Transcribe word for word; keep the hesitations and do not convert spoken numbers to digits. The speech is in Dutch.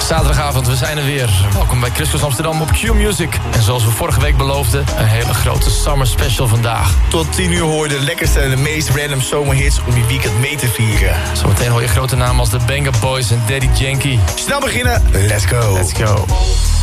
Zaterdagavond, we zijn er weer. Welkom bij Crisscross Amsterdam op Q Music. En zoals we vorige week beloofden, een hele grote summer special vandaag. Tot tien uur hoor je de lekkerste en de meest random zomerhits om je weekend mee te vieren. Zometeen hoor je grote namen als de Banga Boys en Daddy Yankee. Snel beginnen, let's go. Let's go.